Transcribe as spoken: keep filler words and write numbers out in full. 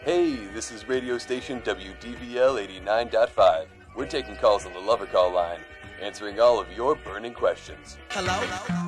Hey, this is radio station W D V L eighty-nine point five. We're taking calls on the Lover Call line, answering all of your burning questions. Hello?